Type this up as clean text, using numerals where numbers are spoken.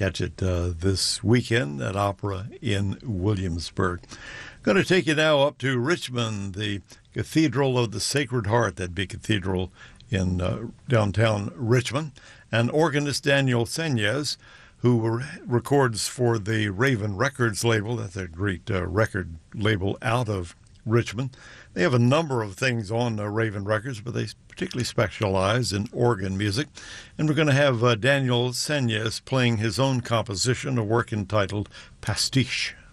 catch it this weekend at Opera in Williamsburg. Going to take you now up to Richmond, the Cathedral of the Sacred Heart, that big cathedral in downtown Richmond, and organist Daniel Senyes, who records for the Raven Records label. That's a great record label out of Richmond. They have a number of things on Raven Records, but they particularly specialize in organ music. And we're going to have Daniel Senyes playing his own composition, a work entitled Pastiche.